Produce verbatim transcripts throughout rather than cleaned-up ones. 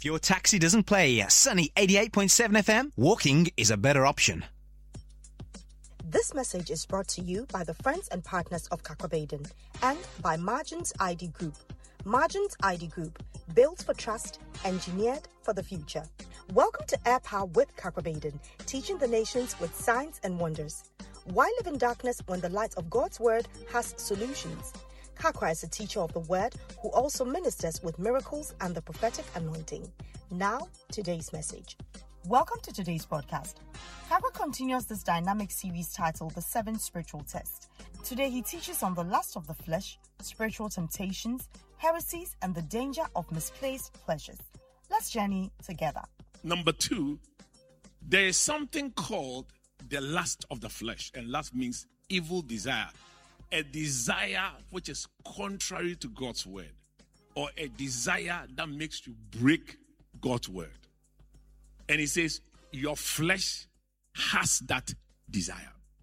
If your taxi doesn't play Sunny eighty-eight point seven F M, walking is a better option. This message is brought to you by the friends and partners of Kakwa and by Margins I D Group. Margins I D Group, built for trust, engineered for the future. Welcome to Air Power with Kakwa, teaching the nations with signs and wonders. Why live in darkness when the light of God's word has solutions? Kakwa is a teacher of the word who also ministers with miracles and the prophetic anointing. Now, today's message. Welcome to today's podcast. Kakwa continues this dynamic series titled The Seven Spiritual Tests. Today he teaches on the lust of the flesh, spiritual temptations, heresies, and the danger of misplaced pleasures. Let's journey together. Number two, there is something called the lust of the flesh. And lust means evil desire. A desire which is contrary to God's word. Or a desire that makes you break God's word. And he says, your flesh has that desire.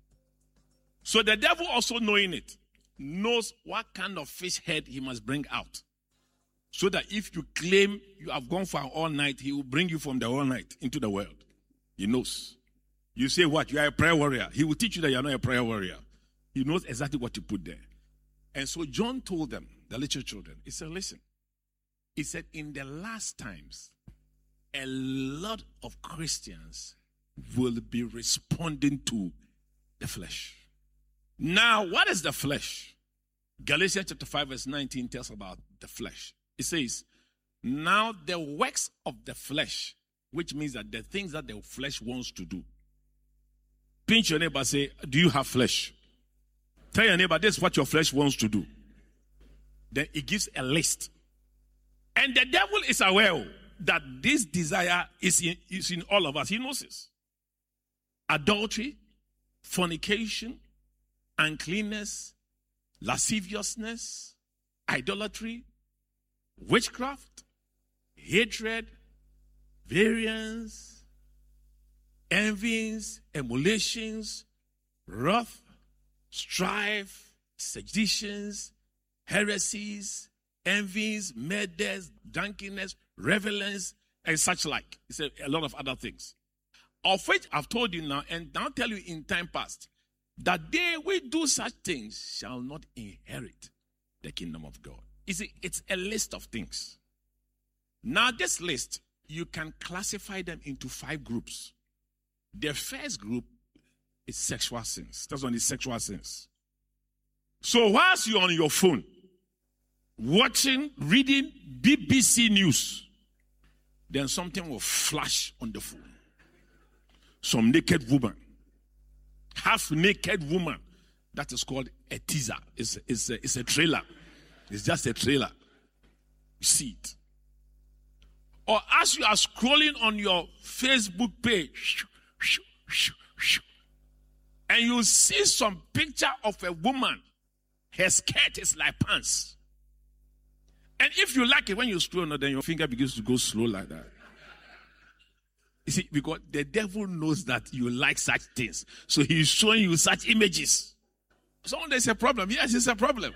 So the devil, also knowing it, knows what kind of fish head he must bring out. So that if you claim you have gone for all night, he will bring you from the all night into the world. He knows. You say what? You are a prayer warrior. He will teach you that you are not a prayer warrior. He knows exactly what to put there. And so John told them, the little children, he said, listen. He said, in the last times, a lot of Christians will be responding to the flesh. Now, what is the flesh? Galatians chapter five verse nineteen tells about the flesh. It says, now the works of the flesh, which means that the things that the flesh wants to do. Pinch your neighbor, say, do you have flesh? Tell your neighbor, this is what your flesh wants to do. Then it gives a list. And the devil is aware that this desire is in, is in all of us. He knows this. Adultery, fornication, uncleanness, lasciviousness, idolatry, witchcraft, hatred, variance, envyings, emulations, wrath, strife, seditions, heresies, envies, murders, drunkenness, revelings, and such like. It's a, a lot of other things. Of which I've told you now, and now tell you in time past, that they will do such things shall not inherit the kingdom of God. You see, it's a list of things. Now this list, you can classify them into five groups. The first group is sexual sins. That's one is sexual sins. So whilst you're on your phone, watching, reading B B C News, then something will flash on the phone. Some naked woman, half naked woman, that is called a teaser. It's, it's, a, it's a trailer. It's just a trailer. You see it. Or as you are scrolling on your Facebook page, and you see some picture of a woman, her skirt is like pants. And if you like it, when you scroll, then your finger begins to go slow like that. You see, because the devil knows that you like such things. So he's showing you such images. So there's a problem. Yes, it's a problem.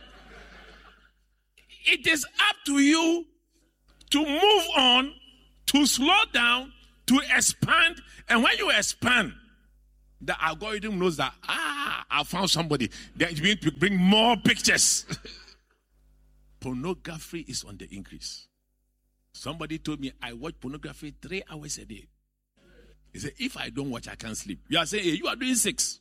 It is up to you to move on, to slow down, to expand. And when you expand, the algorithm knows that, ah, I found somebody that is going to bring more pictures. Pornography is on the increase. Somebody told me I watch pornography three hours a day. He said, if I don't watch, I can't sleep. You are saying, hey, you are doing six.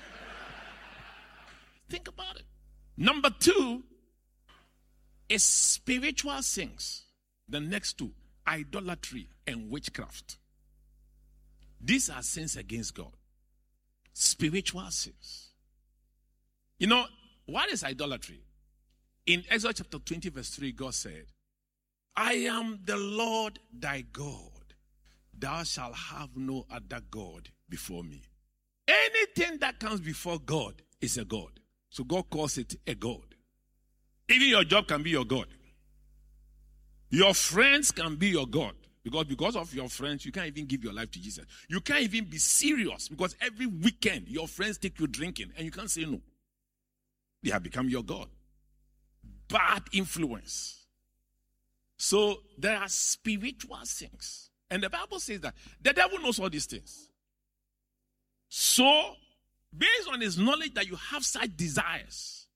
Think about it. Number two is spiritual sins. The next two, idolatry and witchcraft. These are sins against God. Spiritual sins. You know, what is idolatry? In Exodus chapter twenty verse three, God said, I am the Lord thy God. Thou shalt have no other God before me. Anything that comes before God is a God. So God calls it a God. Even your job can be your God. Your friends can be your God. Because because of your friends, you can't even give your life to Jesus. You can't even be serious. Because every weekend, your friends take you drinking. And you can't say no. They have become your God. Bad influence. So there are spiritual things. And the Bible says that the devil knows all these things. So, based on his knowledge that you have such desires,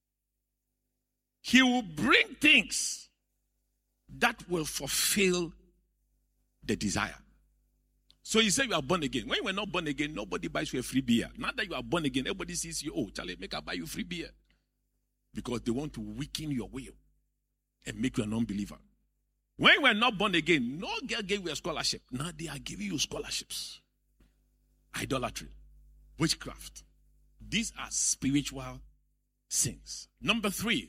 he will bring things that will fulfill the desire. So you say you are born again. When you were not born again, nobody buys you a free beer. Now that you are born again, everybody sees you, oh, Charlie, make I buy you free beer. Because they want to weaken your will and make you a non-believer. When you were not born again, no girl gave you a scholarship. Now they are giving you scholarships. Idolatry, witchcraft. These are spiritual sins. Number three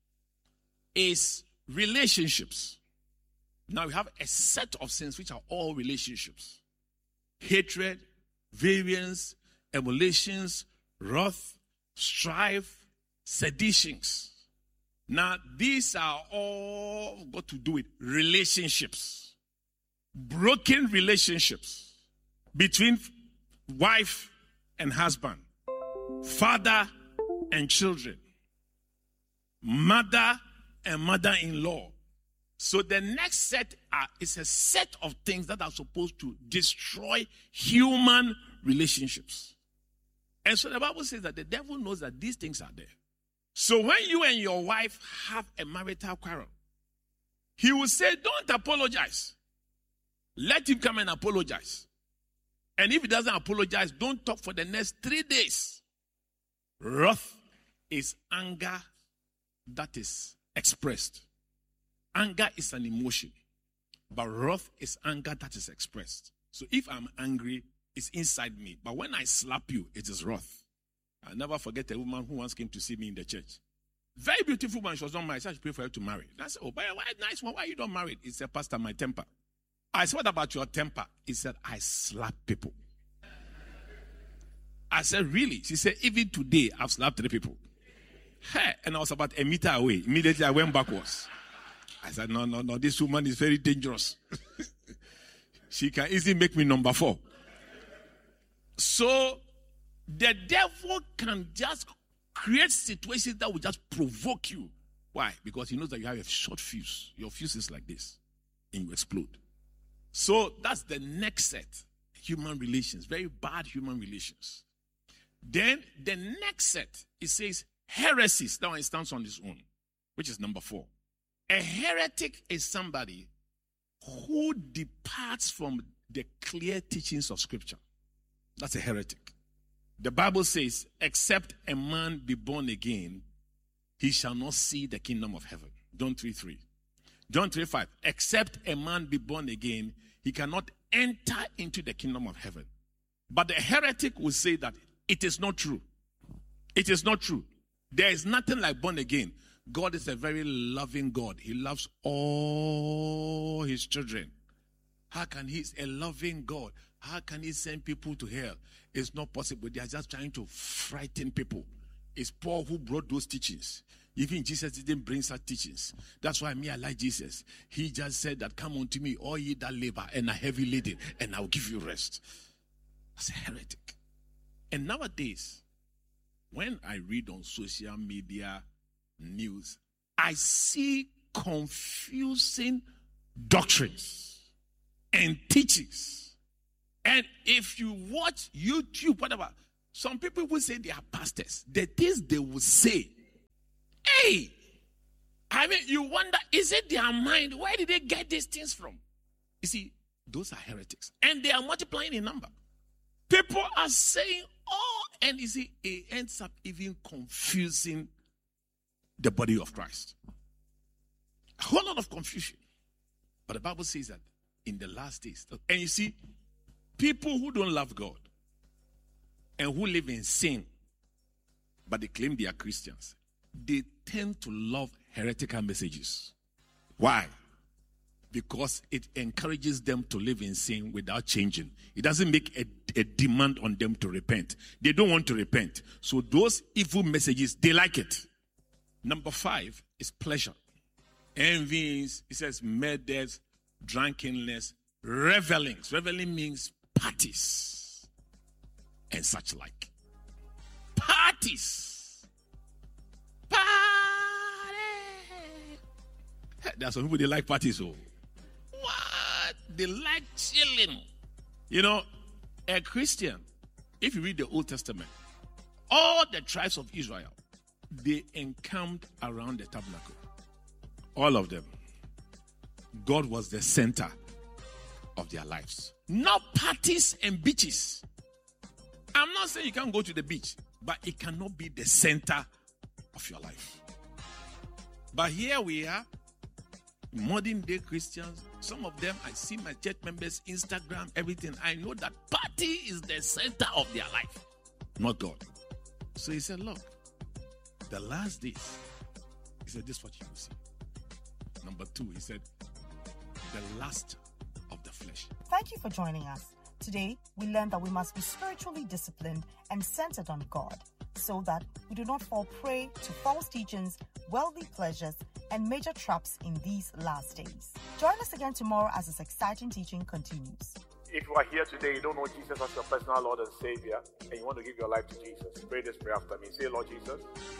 is relationships. Now we have a set of sins which are all relationships. Hatred, variance, emulations, wrath, strife, seditions. Now, these are all got to do with relationships. Broken relationships between wife and husband, father and children, mother and mother-in-law. So the next set are, is a set of things that are supposed to destroy human relationships. And so the Bible says that the devil knows that these things are there. So when you and your wife have a marital quarrel, he will say, don't apologize. Let him come and apologize. And if he doesn't apologize, don't talk for the next three days. Wrath is anger that is expressed. Anger is an emotion, but wrath is anger that is expressed. So if I'm angry, it's inside me. But when I slap you, it is wrath. I'll never forget a woman who once came to see me in the church. Very beautiful woman. She was not married. So I should pray for her to marry. And I said, oh, but why nice one? Why you don't marry? He said, Pastor, my temper. I said, what about your temper? He said, I slap people. I said, really? She said, even today, I've slapped three people. Hey, and I was about a meter away. Immediately, I went backwards. I said, no, no, no, this woman is very dangerous. She can easily make me number four. So, the devil can just create situations that will just provoke you. Why? Because he knows that you have a short fuse. Your fuse is like this, and you explode. So, that's the next set. Human relations, very bad human relations. Then, the next set, it says heresies. That one stands on its own, which is number four. A heretic is somebody who departs from the clear teachings of Scripture. That's a heretic. The Bible says, except a man be born again, he shall not see the kingdom of heaven. John three three. John three five. Except a man be born again, he cannot enter into the kingdom of heaven. But the heretic will say that it is not true. It is not true. There is nothing like born again. God is a very loving God. He loves all his children. How can he, a loving God, how can he send people to hell? It's not possible. They are just trying to frighten people. It's Paul who brought those teachings. Even Jesus didn't bring such teachings. That's why me, I like Jesus. He just said that, come unto me, all ye that labor and are heavy laden, and I'll give you rest. That's a heretic. And nowadays, when I read on social media news, I see confusing doctrines and teachings. And if you watch YouTube, whatever, some people will say they are pastors. The things they will say, hey, I mean, you wonder, is it their mind? Where did they get these things from? You see, those are heretics. And they are multiplying in number. People are saying, oh, and you see, it ends up even confusing the body of Christ. A whole lot of confusion. But the Bible says that in the last days, and you see, people who don't love God and who live in sin, but they claim they are Christians, they tend to love heretical messages. Why? Because it encourages them to live in sin without changing. It doesn't make a, a demand on them to repent. They don't want to repent. So those evil messages, they like it. Number five is pleasure. Envyings, it says murders, drunkenness, revelings. Reveling means parties and such like. Parties. Party. There are some people, they like parties, oh. They like chilling. You know, a Christian, if you read the Old Testament, all the tribes of Israel, they encamped around the tabernacle. All of them. God was the center of their lives. Not parties and beaches. I'm not saying you can't go to the beach, but it cannot be the center of your life. But here we are, modern day Christians. Some of them, I see my church members, Instagram, everything. I know that party is the center of their life, not God. So he said, look, the last days, he said, this is what you will see. Number two, he said, the lust of the flesh. Thank you for joining us. Today, we learned that we must be spiritually disciplined and centered on God so that we do not fall prey to false teachings, worldly pleasures, and major traps in these last days. Join us again tomorrow as this exciting teaching continues. If you are here today, you don't know Jesus as your personal Lord and Savior, and you want to give your life to Jesus, pray this prayer after me. Say, Lord Jesus,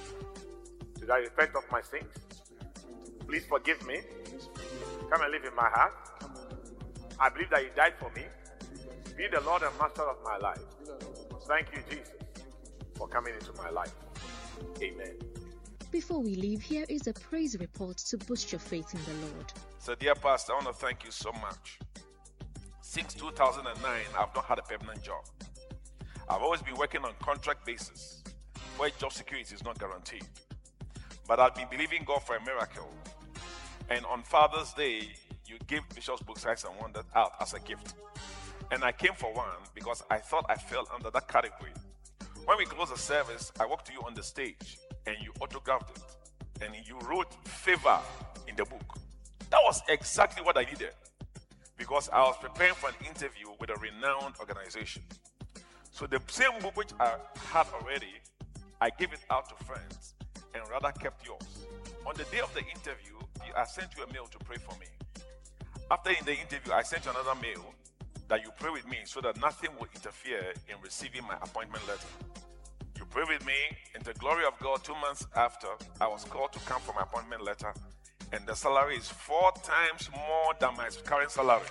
today I repent of my sins. Please forgive me. Come and live in my heart. I believe that you died for me. Be the Lord and Master of my life. Thank you, Jesus, for coming into my life. Amen. Before we leave, here is a praise report to boost your faith in the Lord. So, dear Pastor, I want to thank you so much. Since two thousand nine, I've not had a permanent job. I've always been working on contract basis, where job security is not guaranteed. But I've been believing God for a miracle. And on Father's Day, you gave Bishop's book Signs and Wonders out as a gift. And I came for one because I thought I fell under that category. When we closed the service, I walked to you on the stage and you autographed it. And you wrote favor in the book. That was exactly what I needed because I was preparing for an interview with a renowned organization. So the same book which I had already, I gave it out to friends and rather kept yours. On the day of the interview, I sent you a mail to pray for me. After in the interview, I sent you another mail that you pray with me so that nothing will interfere in receiving my appointment letter. You pray with me, in the glory of God, two months after, I was called to come for my appointment letter, and the salary is four times more than my current salary.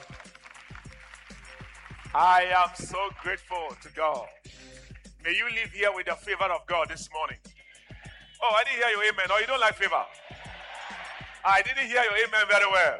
I am so grateful to God. May you live here with the favor of God this morning. Oh, I didn't hear your amen. Oh, you don't like favor? I didn't hear your amen very well.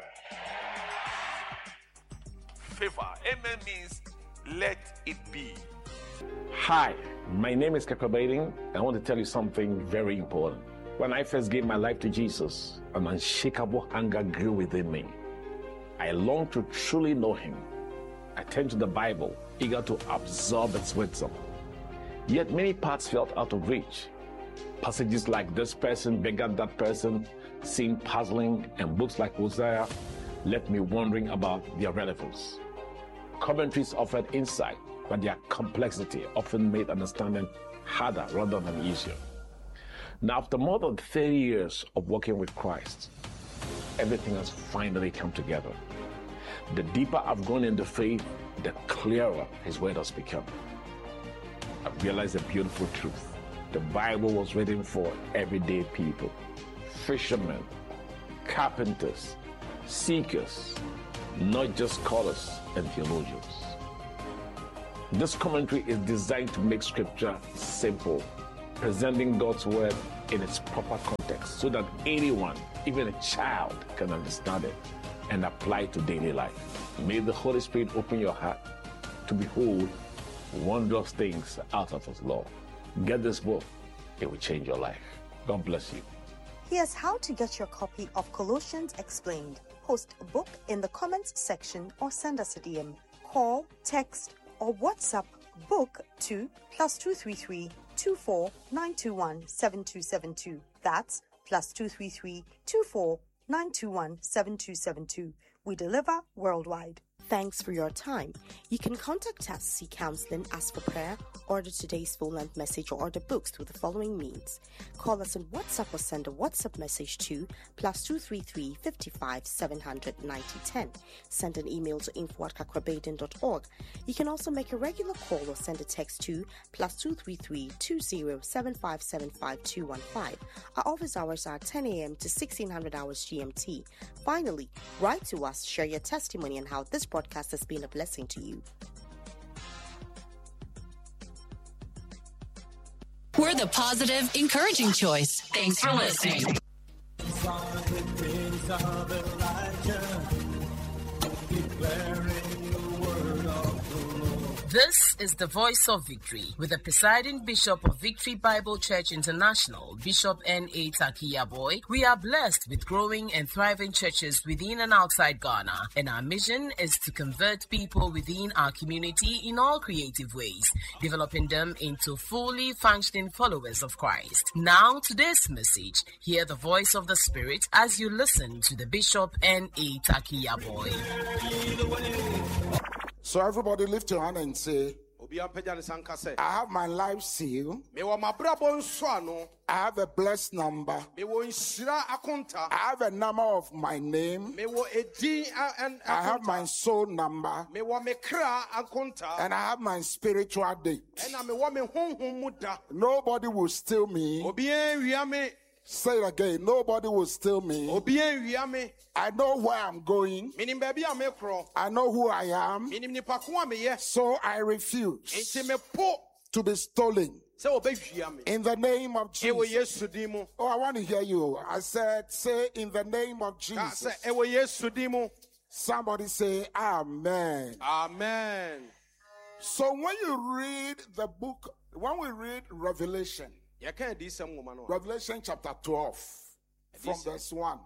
Favor. Amen means let it be. Hi, my name is Kakabading. I want to tell you something very important. When I first gave my life to Jesus, an unshakable hunger grew within me. I longed to truly know him. I turned to the Bible, eager to absorb its wisdom. Yet many parts felt out of reach. Passages like this person begat that person seemed puzzling, and books like Hosea left me wondering about their relevance. Commentaries offered insight, but their complexity often made understanding harder rather than easier. Now, after more than thirty years of working with Christ, everything has finally come together. The deeper I've gone in the faith, the clearer his word has become. I've realized a beautiful truth. The Bible was written for everyday people, fishermen, carpenters, seekers, not just scholars and theologians. This commentary is designed to make scripture simple, presenting God's word in its proper context so that anyone, even a child, can understand it and apply it to daily life. May the Holy Spirit open your heart to behold wondrous things out of his law. Get this book. It will change your life. God bless you. Here's how to get your copy of Colossians Explained. Post a book in the comments section or send us a D M. Call, text, or WhatsApp book to plus two three three two four nine two one seven two seven two. That's plus two three three two four nine two one seven two seven two. We deliver worldwide. Thanks for your time. You can contact us, seek counseling, ask for prayer, order today's full-length message, or order books through the following means. Call us on WhatsApp or send a WhatsApp message to plus two three three five five seven hundred ninety ten. Send an email to info at kakrabaden dot org. You can also make a regular call or send a text to plus two three three two zero seven five seven five two one five. Our office hours are ten a.m. to sixteen hundred hours G M T. Finally, write to us, share your testimony on how this podcast has been a blessing to you. We're the positive, encouraging choice. Thanks for listening. This is the Voice of Victory with the presiding Bishop of Victory Bible Church International, Bishop N A Takiyaboy. We are blessed with growing and thriving churches within and outside Ghana, and our mission is to convert people within our community in all creative ways, developing them into fully functioning followers of Christ. Now, today's message, hear the voice of the Spirit as you listen to the Bishop N A Takiyaboy. So everybody lift your hand and say, I have my life seal. I have a blessed number. I have a number of my name. I have my soul number. And I have my spiritual date. Nobody will steal me. Say it again. Nobody will steal me. I know where I'm going. I know who I am. So I refuse to be stolen. In the name of Jesus. Oh, I want to hear you. I said, say in the name of Jesus. Somebody say, Amen. Amen. So when you read the book, when we read Revelation, Revelation chapter twelve, from verse one.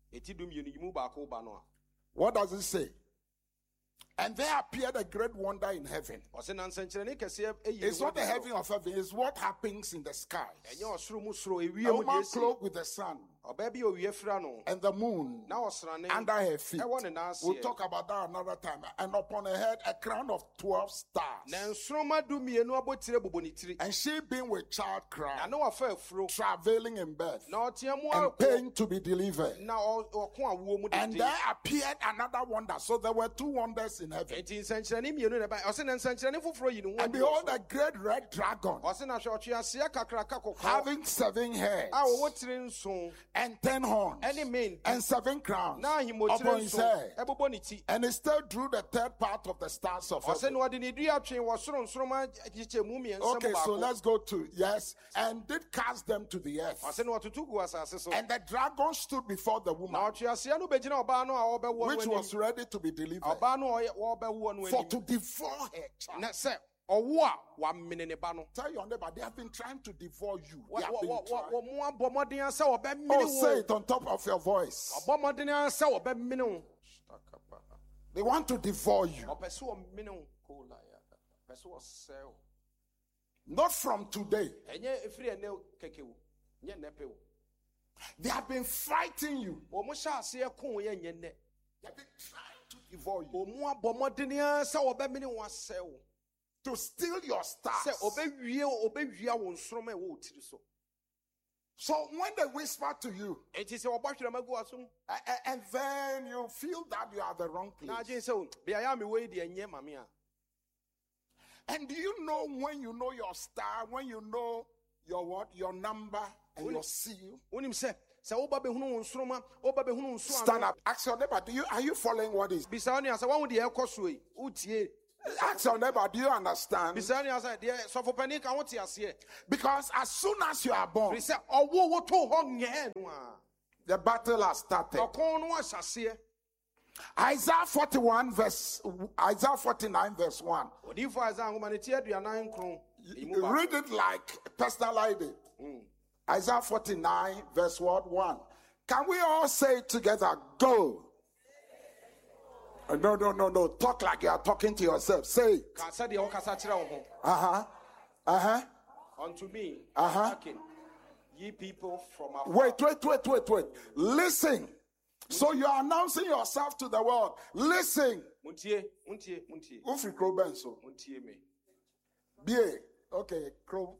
What does it say? And there appeared a great wonder in heaven. It's not the heaven of heaven, it's what happens in the skies. A woman clothed with the sun and the moon under her feet. We'll talk about that another time. And upon her head a crown of twelve stars. And she being with child cry, travailing in birth, and pain to be delivered. And there appeared another wonder. So there were two wonders in heaven. And behold, a great red dragon, having seven heads and ten horns and seven crowns upon his head. And he still drew the third part of the stars of heaven. Okay, so let's go to, yes, and did cast them to the earth. And the dragon stood before the woman, which was ready to be delivered, for to devour her child. Tell your neighbor, they have been trying to devour you. They have been trying. Oh, say it on top of your voice. They want to devour you. Not from today. They have been fighting you. They have been trying to devour you. To steal your stars. So when they whisper to you, and then you feel that you are at the wrong place. And do you know when you know your star, when you know your what, your number and your seal? Stand up. Ask your neighbor, do you, are you following what is? Ask your neighbor, do you understand? Because as soon as you are born, the battle has started. Isaiah forty-one verse Isaiah forty-nine verse one. Read it like personalized it. Isaiah forty-nine verse one. Can we all say it together? Go. Uh, no, no, no, no. Talk like you are talking to yourself. Say it. Uh-huh. Uh-huh. Unto me, uh-huh. hearken, ye people from afar. Wait, wait, wait, wait, wait. Listen. So you are announcing yourself to the world. Listen. Muntie, muntie, muntie. Ufi Crow Benso. Muntie me. Bien. Okay, Crow.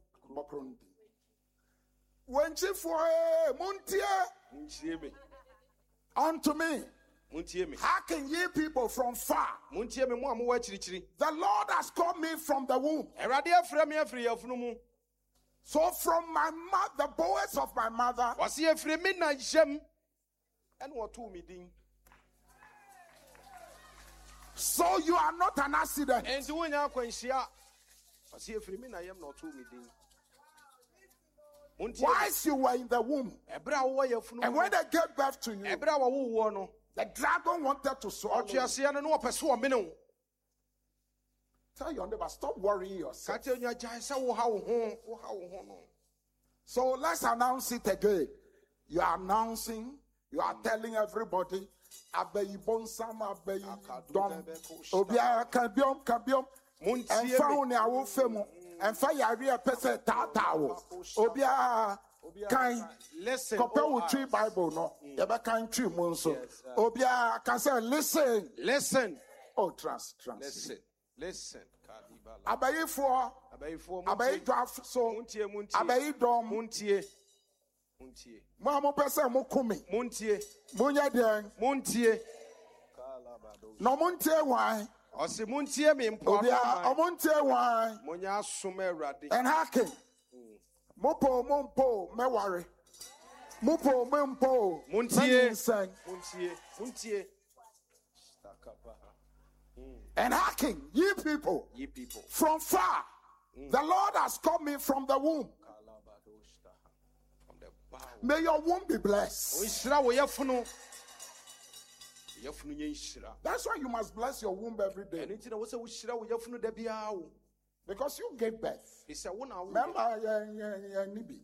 When chief muntie. Muntie me. Unto me. How can ye people from far? The Lord has called me from the womb. So from my mother, the boys of my mother, So you are not an accident. And when you are quenchia, I see if me, I am not two meeting. Whilst you were in the womb, and when they gave birth to you, the dragon wanted to swallow you. Tell your neighbor, stop worrying yourself. So let's announce it again. You are announcing, you are telling everybody, Abeyi Bonsam, Abeyi Dom, Obia Kabiom, Kabiom, and found our femo, and fire real person Tatawo, Obia kind, compare with tree Bible, no, Yaba kind tree monso, Obia can say, listen, listen, oh, trans, trans, listen, listen. Abayi for, Abayi draft, so, Abayi Dom, Muntie, Muntie, Mamma Pesa Mukumi, Muntie, Munya Dang, Muntie, no Muntie wine, or se Muntie me, Obia, Muntie wine, Munya Sumer Radi, and hacking. Mopo, Mompo, Mewari, Mopo, Mompo, Muntie, Muntie, Muntie. And hacking, ye people, ye people, from far, mm. the Lord has called me from the womb. From the May your womb be blessed. That's why you must bless your womb every day. Because you gave birth. Remember, yeah, yeah, yeah, Nibi.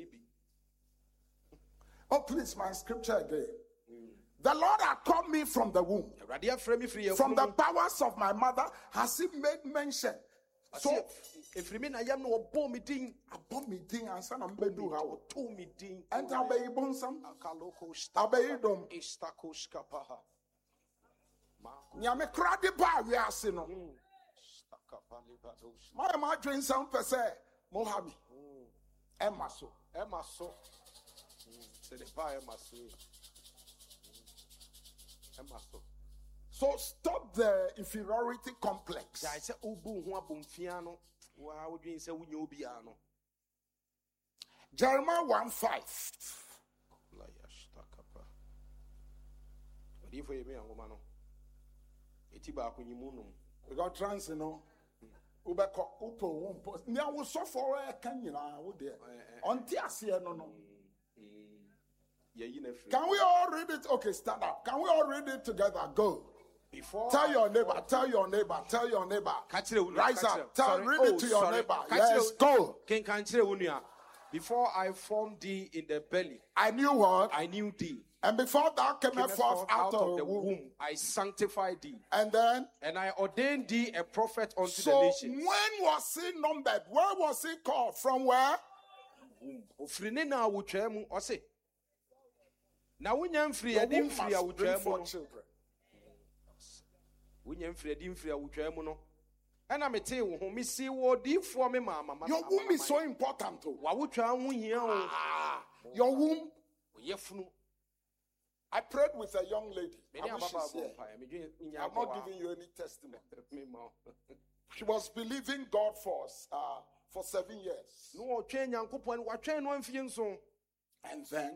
Oh, please, my scripture again. The Lord had called me from the womb. From the powers of my mother has he made mention. So, if you mean I am no bomb meeting, a bomb meeting, and son of Bedu, how two meeting, and I'll be bonsam, I'll be dom, Istakoskapaha. Yame crowded bar, we are sinning. My margarine sound per se, Mohabi, Emma so, Emma so, say the bar, Emma so. So stop the inferiority complex. Jeremiah one five. We got trans, you know. Ubeko upo umpo. Nya wo so for e kan nyina wo de. Onti ase no no. Can we all read it? Okay, stand up. Can we all read it together? Go. Before tell your neighbor, tell your neighbor, tell your neighbor. Rise up. Tell, sorry. read oh, it to your sorry. neighbor. Yes, go. Before I formed thee in the belly, I knew what? I knew thee. And before thou camest forth, forth out, out of the womb, womb, I sanctified thee. And then? And I ordained thee a prophet unto so the nations. When was he numbered? Where was he called? From where? Womb. Now we nyam free a dim free a wutwa children. We nyam free a dim free a wutwa mu no. And I tell you, me see what deep for me, mama. Your womb is so important too. Wa wutwa hu hia o. Your womb. Yefunu. I prayed with a young lady. I wish she's here. I'm not giving you any testimony. She was believing God for uh, for seven years. No, and then.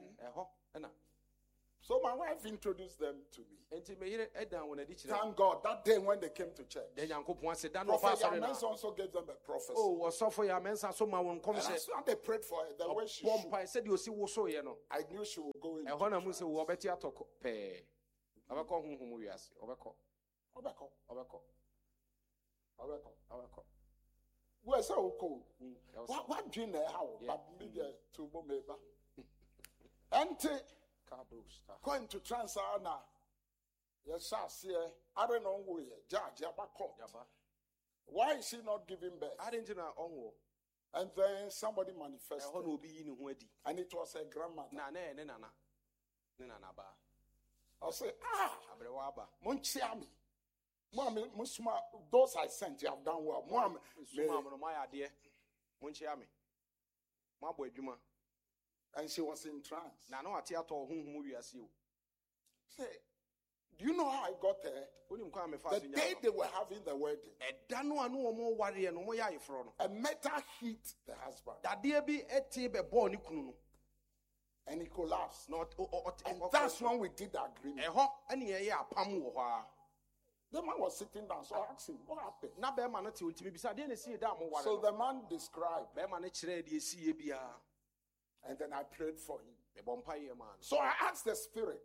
So my wife introduced them to me. Thank God, that day when they came to church, Prophet Yamensa also gave them a prophecy. Oh, so for Yamensa, so my one comes. And so they prayed for her. The way she I said you see what so you know. I knew she would go in. And when I must say, "What better to talk?" Pay. Obeko hu hu we ask. Obeko. Obeko. Obeko. Obeko. Obeko. Where so cool? What what do you know how? But media to Bomeba. Ante. Going to Transana. Yes, I don't know who Judge Yabako. Why is she not giving birth? I didn't know. And then somebody manifested. And it was a grandmother. I'll say, ah, Munchiami. Mommy, Musma, those I sent you have done well. Mom, my idea. Munchiami. My boy Juma. And she was in trance. Now, no, I tell whom we are you. Say, do you know how I got there? The day they were having the wedding, a metal hit the husband. And he collapsed. And that's when we did the agreement. The man was sitting down, so I asked him, what happened? So So the man described, and then I prayed for him. So I asked the spirit,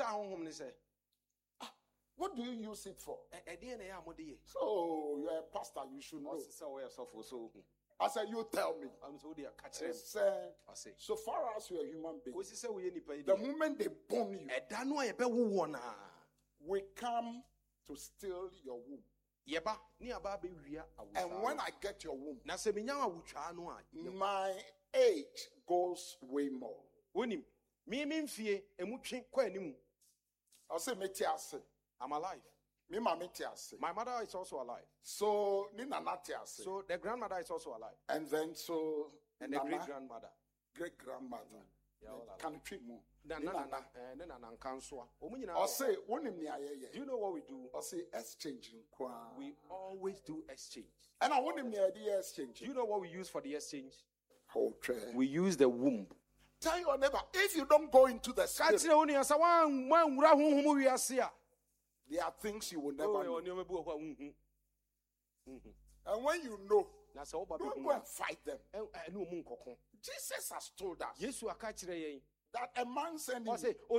"Ah, what do you use it for?" So you're a pastor, you should know. I said, you tell me. He said, so far as you're a human being, the moment they born you, we come to steal your womb. And when I get your womb, my age goes way more. I'll say, I'm alive. My mother is also alive. So, So the grandmother is also alive. and then so, And the great grandmother. great grandmother. Can you treat more? Or say, do you know what we do? Or say, exchanging. We always do exchange. And I want him the idea exchange. Do you know what we use for the exchange? Okay. We use the womb. Tell your neighbor, if you don't go into the spirit, there are things you will never know. And when you know, don't go and fight them. Jesus has told us that a man's enemy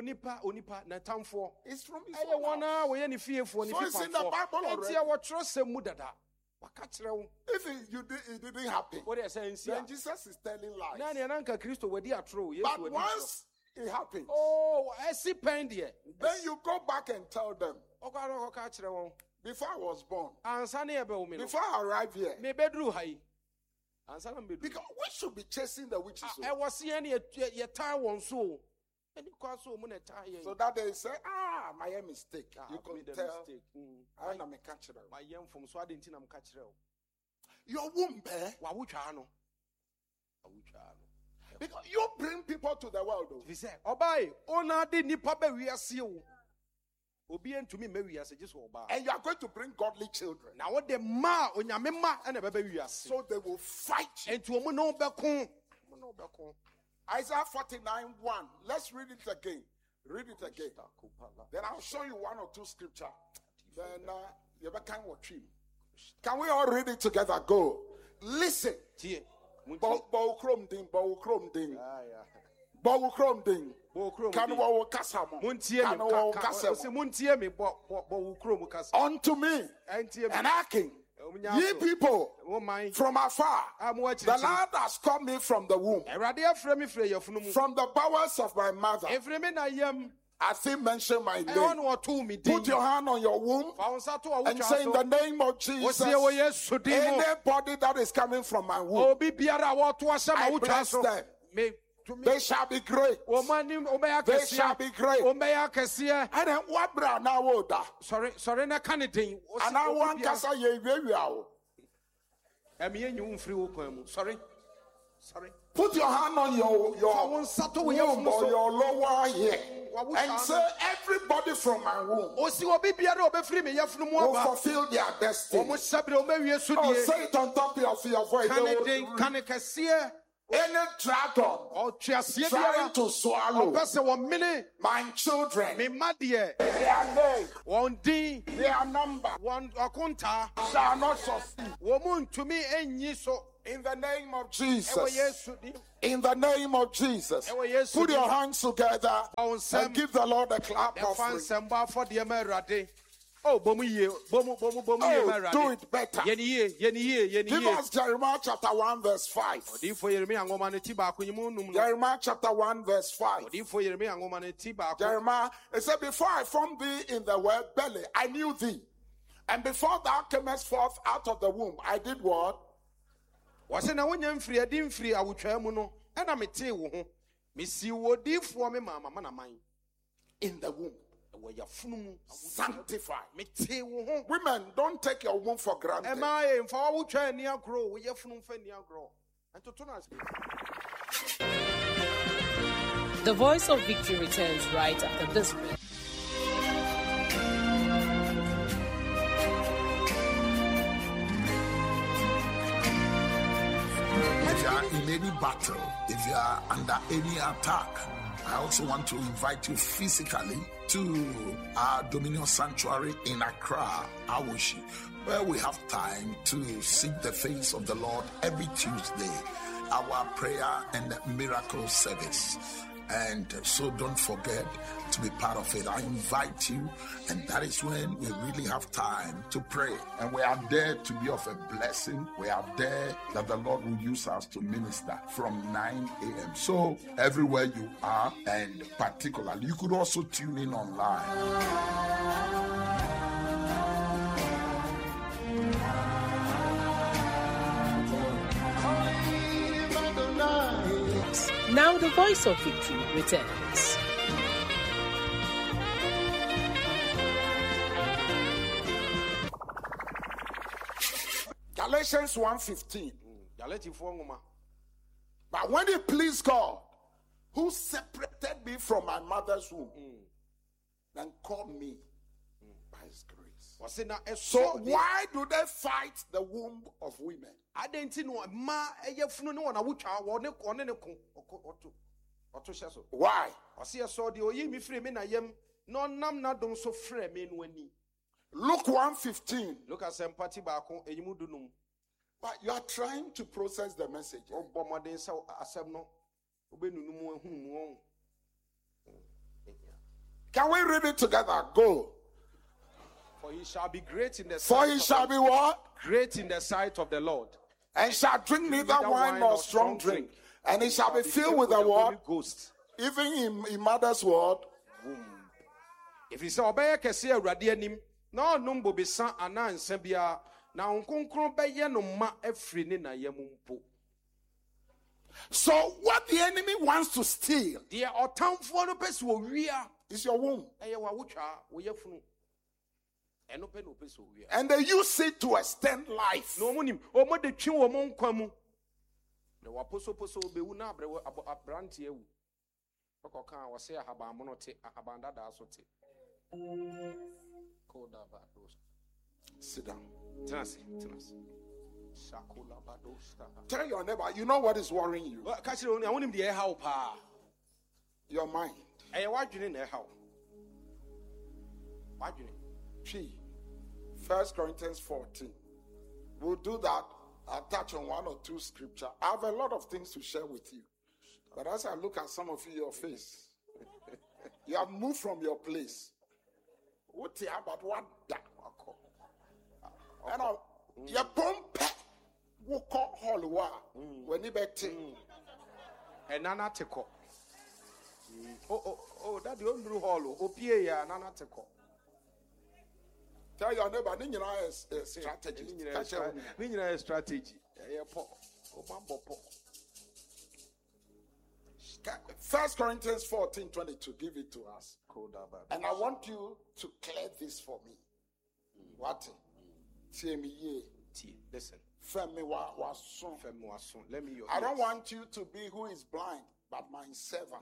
is from his own house. So it's in the Bible already. If it, you did, it didn't happen, then Jesus is telling lies. But once it happens, oh, I see pain there. Then you go back and tell them, before I was born, before I arrived here, because we should be chasing the witches. I was seeing your time one so. So that they say, ah, my mistake. You can tell. I am a catcher. My young from Swadin, I'm catcher. Your womb, eh? Because you bring people to the world. He said, Obey, Ona did Nipabe, we are sealed. Obedient to me, maybe as a just obey. And you are going to bring godly children. Now, what the ma on your mema and a baby, so they will fight you. And to a mono bacon. Isaiah forty-nine one. Let's read it again. Read it again. Then I'll show you one or two scripture. Then uh, you have a kind of dream. Can we all read it together? Go. Listen. Bo krom ding, bo krom ding. Bo krom ding. Can we kasam? Can we kasam? Unto me and hearken, ye people from afar, the Lord has called me from the womb, from the bowels of my mother. As he mentioned my name, put your hand on your womb and say, in the name of Jesus, anybody that is coming from my womb, I bless them. They shall be great. They shall be great. And then what bra now oda? Sorry, sorry, na canidine. And I want kasa ye very out. Sorry, sorry. Put your hand on your your womb or your lower here and say, everybody from my womb will fulfill their destiny. Oh, say it on top of your voice. Any dragon trying to swallow my children, their name, their number shall not succeed. In the name of Jesus. In the name of Jesus. Put your hands together and give the Lord a clap offering. Oh, oh, do it better. Give us Jeremiah chapter one verse five. Jeremiah chapter one verse five. Jeremiah, it said, before I formed thee in the womb belly, I knew thee. And before thou camest forth out of the womb, I did what? Was in a winyan free, I didn't free, I would try mono, and I'm a tail. Missy would deep for me, mamma, man of mine. In the womb. Sanctify. Women, don't take your womb for granted. Am I for our try near grow? We have from near grow. And to turn us. The Voice of Victory returns right after this break. any battle, if you are under any attack, I also want to invite you physically to our Dominion Sanctuary in Accra, Awoshi, where we have time to seek the face of the Lord every Tuesday, our prayer and miracle service. And so don't forget to be part of it. I invite you, and that is when we really have time to pray. And we are there to be of a blessing. We are there that the Lord will use us to minister from nine a.m. So everywhere you are, and particularly, you could also tune in online. Now the voice of victory returns. Galatians one fifteen. But when it pleased God, who separated me from my mother's womb, mm. and called me mm. by his grace. So why do they fight the womb of women? Why? Luke one fifteen. Look at sympathy back. But you are trying to process the message. Can we read it together? Go. For he shall be great in the sight. For he shall be what? Great in the sight of the Lord. And shall drink neither wine nor strong drink. And he shall be filled with the what? Ghost. Even in, in mother's word. If he saw obey kese awurade anim na onum bobesa ana nsabia na onkonkron beye no ma afri ne na yamumpo. So what the enemy wants to steal, the otamfo no pese wo wia, is your womb. Eye wa wotwa wo yafunu. Eno pe no pese wo wia. And they use it to extend life. No munim o mo de twi wo mo nkwa mu. Na wa poso poso be wu na abre abrante ewu. Okoka wo se ahaba mo no te abanda da so te. Sit down. Tell your neighbor, you know what is worrying you? Your mind. First Corinthians fourteen. We'll do that. I'll touch on one or two scripture. I have a lot of things to share with you. But as I look at some of you, your face, you have moved from your place. What about what that? And your pump will call Hollywood when you bet and Nana Teco. Oh, oh, oh, that the only hollow. Oh, Pierre, Nana Teco. Tell your neighbor, Nina is a strategy. Nina is strategy. First Corinthians fourteen twenty-two. Give it to us. And I want you to clear this for me. What? Listen. Let me I don't want you to be who is blind, but my servant.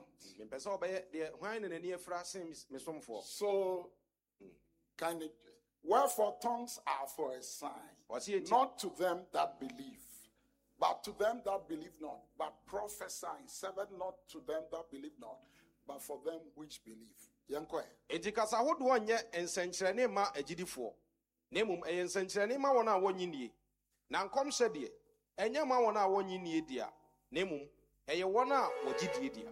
So, can it, wherefore tongues are for a sign, not to them that believe, but to them that believe not, but prophesying, seven not to them that believe not, but for them which believe. Enti kasa hodo nye ensenkyerene ma agidifo. Nemum ensenkyerene ma wona wonyini. Na nkom hye de, enye ma wona wonyini dia. Nemum eye wona wogidie dia.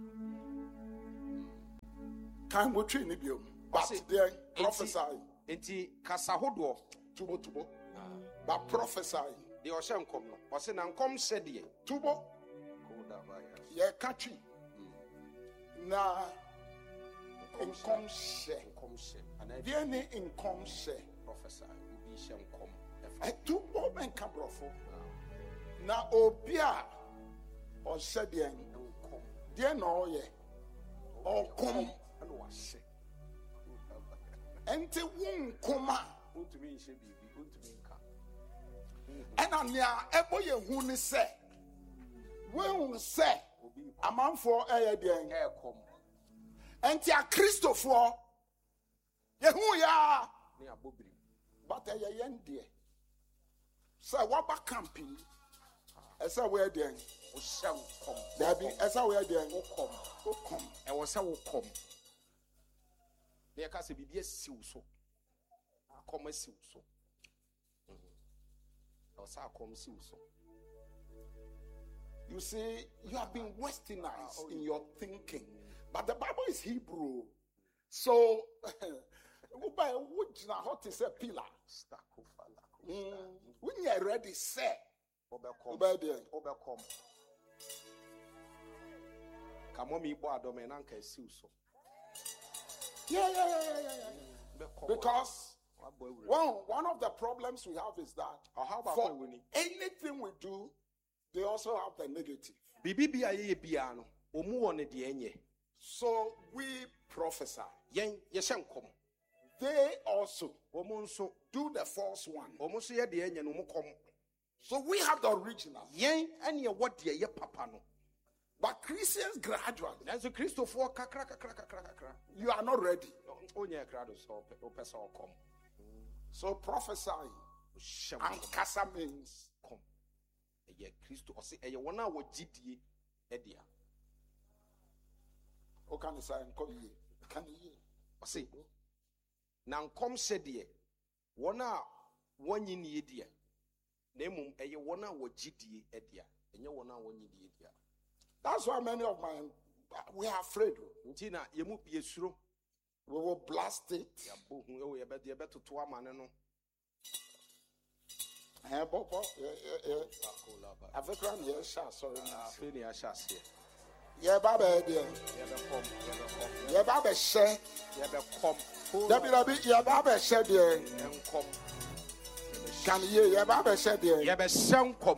Kan wo twi ni bio. But they prophesy. Enti kasa hodo tubo tubo. But prophesy. De o hye nkom no. O se na nkom hye de. Tubo. Ye katwi. Na income share. Income share. Dear ni income share. Professor, we share income. I do moment cabrofo. Na obia or said the income. Dear no ye. Or come and wash. Ente won koma. Unto me she be unto me ka. And on ya ebo ye hu ni say. When say a man for a dear come. Enti a Christopher, Yehu ya, but a yen dear. So what about camping? Esa where then? There be esa where then? Okom. Okom. E was say okom. There ka se bibie siw so. Akom siw so. Mhm. E was say akom siw so. You see, you have been westernized in your thinking, but the Bible is Hebrew. So, which now hot is a pillar. When you are ready, say, obedient. Overcome. Come on, me, boy, dominant, so. Yeah, yeah, yeah, yeah, yeah. Because one, one of the problems we have is that for anything we do, they also have the negative. So we prophesy. They also do the false one. So we have the original. But Christians gradually. You are not ready. So prophesying and casa means come. O can say come here. Can you say? Now come said ye. Wana one yin ye dear. Nemum a wana wo gidi edia. And you wana one ye dear. That's why many of my we are afraid. Tina, you move be sure. We will blast it. Oh, you better you better to a man no. Eh, Bobo, I've a grand here, sorry. Finish us here. Yeah, Baba, dear. Yeah, Baba, share. Yeah, come. W W, yeah, Baba, share, dear. Come. Can you, yeah, Baba, share, dear. Yeah, but some come.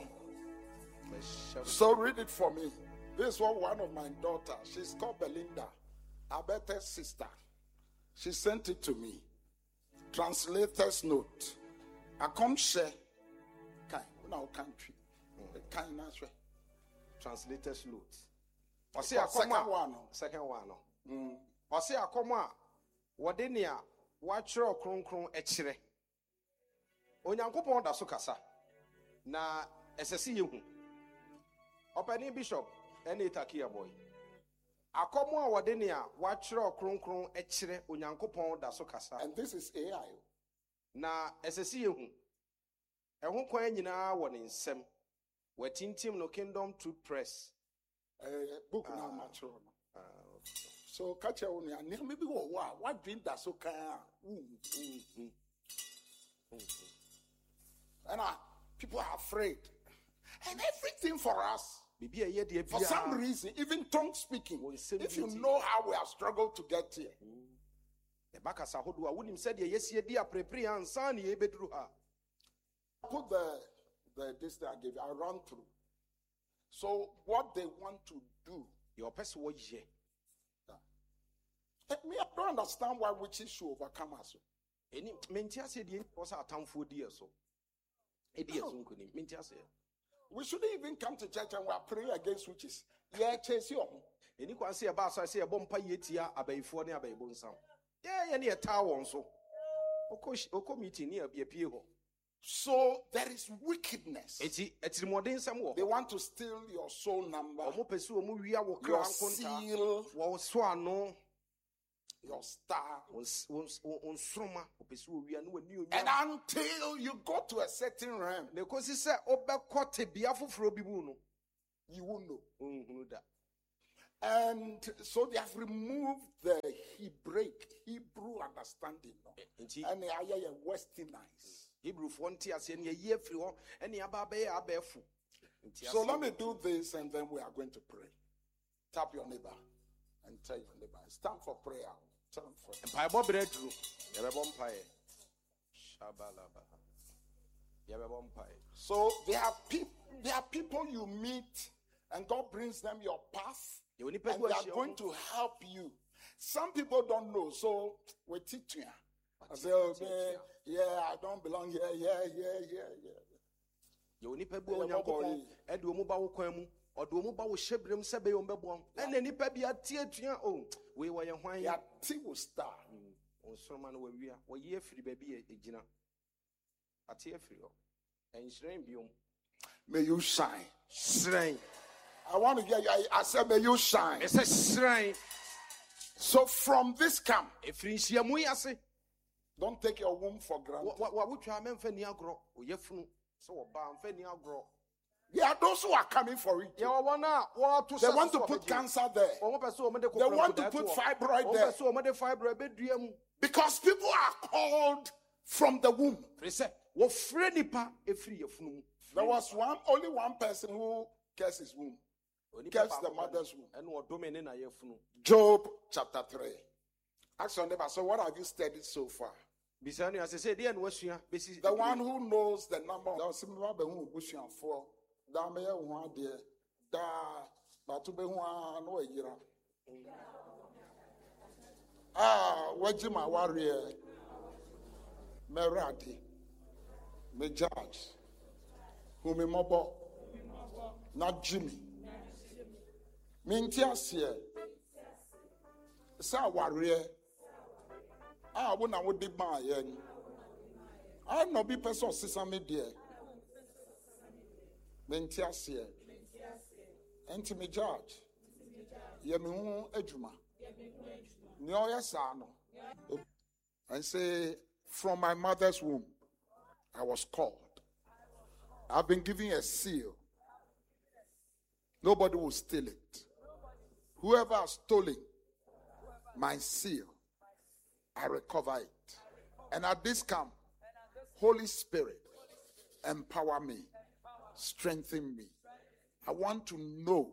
So read it for me. This was one of my daughters. She's called Belinda, Abete's sister. She sent it to me. Translator's note. I come share. Now country. Kind of translator's note. I say a second one. Second one. I say a comma. What in ya? Watch your cron cron etchere. Onyankopon da so kasa. Na esese yehu. Opening bishop ene takia boy. Akomo a wode ne a watchro kronkron ekire onyankopon da so kasa. And this is A I. Na esese yehu. Ehun kwan nyina wo ne nsem. Watintim no Kingdom Truth Press. Eh book na matro no. So catch your own na maybe wo wa what dream da so kan. And uh, people are afraid. And everything for us. For some reason, even tongue speaking, if you know how we have struggled to get here. Put the, the this that I gave you, I run through. So what they want to do, your person was here. Me, I don't understand why witches should overcome us. Any mentia said the was our town for dear so. We shouldn't even come to church and we are praying against witches. Yeah, chase you. And you can see about so I say a bompa yetia, a bay for near bay bonsam. Yeah, any a tower so. Oko meeting near be a people. So there is wickedness. It's more than some. They want to steal your soul number, your seal, your star. And until you go to a certain realm, you won't know. And so they have removed the Hebraic, Hebrew understanding. And they are westernized. So let me do this and then we are going to pray. Tap your neighbor and tell your neighbor. It's time for prayer. Time for prayer. So there are people there are people you meet and God brings them your path and they are going to help you. Some people don't know, so we teach you. I say, oh, man, yeah, I don't belong here, yeah, yeah, yeah, yeah. You need people on your body. And do mobile or do mobile shebrim sebe on bebon. And then if be a tear to your own. We were your wine, ya tea will start. On some man where we are, we year free baby a dinner. A tear free. And it's rain biome. May you shine. Shrine. I want to hear you. I, I said, may you shine. It's a shrine. So from this camp, If you see a muyase, don't take your womb for granted. what what would you have meant for Niagro? Or Yefunu? So, Bam Feniagro. There are those who are coming for it. You want to They want to put cancer there. They want to put fibroid there. Because people are called from the womb. There was one, only one person who cursed his womb. Cursed the mother's womb. Job chapter three. Ask your neighbor, so what have you studied so far? The one who knows the number of ah, wajima my warrior, Merati, me judge, who me mobo, not Jimmy. Mintiasia, sa warrior. Ah, when I would be my yen. I no be person sesame dear. Mentiasia. Enti me judge. Yemi ejuma. Nyoya sano. And say, from my mother's womb, I was called. I've been given a seal. Nobody will steal it. Whoever has stolen my seal, I recover it. And at this camp, Holy Spirit, empower me, strengthen me. I want to know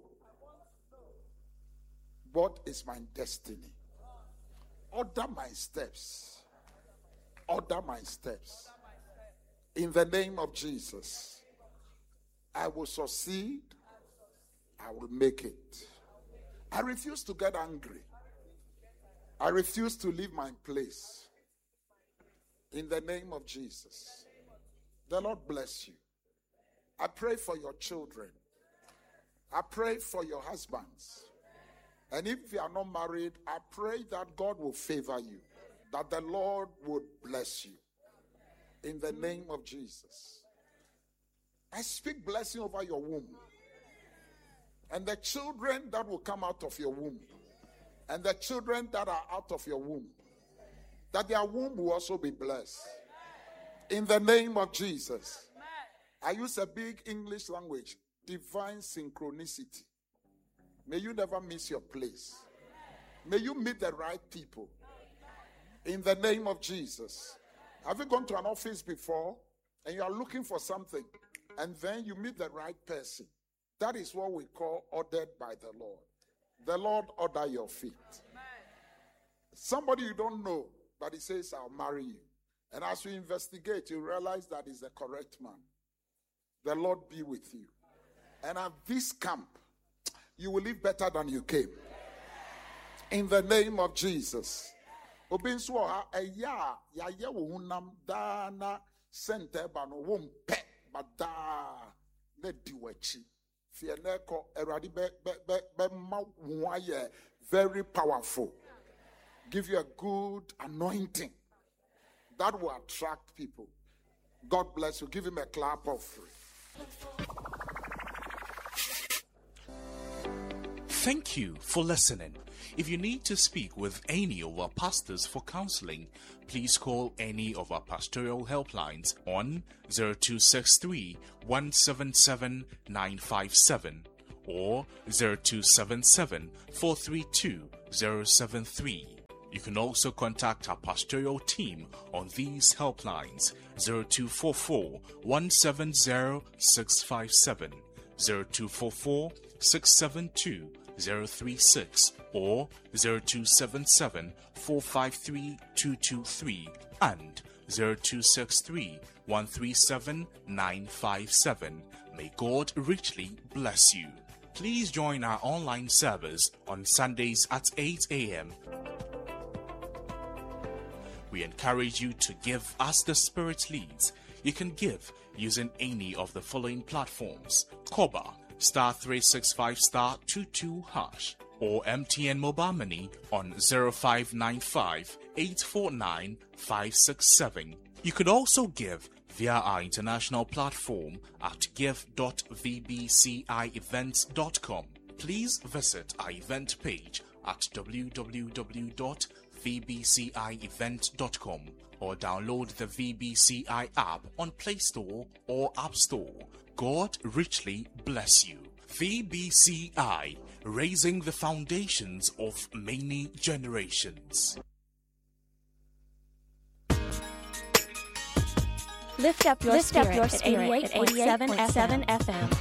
what is my destiny. Order my steps. Order my steps. In the name of Jesus, I will succeed. I will make it. I refuse to get angry. I refuse to leave my place. In the name of Jesus. The Lord bless you. I pray for your children. I pray for your husbands. And if you are not married, I pray that God will favor you. That the Lord would bless you. In the name of Jesus. I speak blessing over your womb. And the children that will come out of your womb. And the children that are out of your womb, that their womb will also be blessed. In the name of Jesus. I use a big English language. Divine synchronicity. May you never miss your place. May you meet the right people. In the name of Jesus. Have you gone to an office before and you are looking for something and then you meet the right person? That is what we call ordered by the Lord. The Lord order your feet. Somebody you don't know, but he says, I'll marry you. And as you investigate, you realize that is the correct man. The Lord be with you. And at this camp, you will live better than you came. In the name of Jesus. Obinswa eya ya ye wo hunam da na sente ba no wo mpe ba da na di wachi. Fieneko eradi be be be be ma wo aye very powerful. Give you a good anointing that will attract people. God bless you. Give him a clap offering. Thank you for listening. If you need to speak with any of our pastors for counseling, please call any of our pastoral helplines on zero two six three, one seven seven, nine five seven or zero two seven seven, four three two, zero seven three. You can also contact our pastoral team on these helplines: zero two four four, one seven zero, six five seven, zero two four four, six seven two, zero three six or zero two seven seven, four five three, two two three and zero two six three, one three seven, nine five seven. May God richly bless you. Please join our online service on Sundays at eight a.m. We encourage you to give as the Spirit leads. You can give using any of the following platforms: Koba, star three six five star two two hash, or M T N Mobile Money on zero five nine five, eight four nine, five six seven. You could also give via our international platform at give dot v b c i events dot com. Please visit our event page at w w w dot v b c i event dot com or download the V B C I app on Play Store or App Store. God richly bless you. V B C I, raising the foundations of many generations. Lift up your Lift spirit, up your spirit at eighty-eight point seven F M.